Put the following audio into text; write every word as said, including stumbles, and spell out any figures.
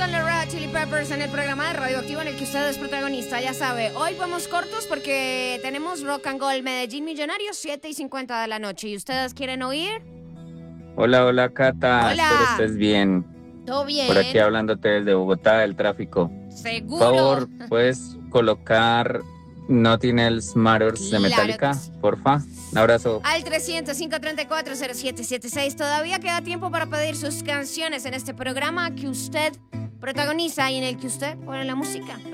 son los Red Hot Chili Peppers en el programa de Radioactivo en el que usted es protagonista, ya sabe. Hoy vamos cortos porque tenemos Rock and Gold Medellín Millonarios, siete y cincuenta de la noche. ¿Y ustedes quieren oír? Hola, hola, Cata. Hola. Espero estés bien. ¿Todo bien? Por aquí hablándote desde Bogotá, del tráfico. ¿Seguro? Por favor, ¿puedes colocar Nothing Else Matters Claro de Metallica? que sí. Porfa. Un abrazo. Al trescientos, cinco treinta y cuatro, cero siete setenta y seis. Todavía queda tiempo para pedir sus canciones en este programa que usted protagoniza y en el que usted pone la música.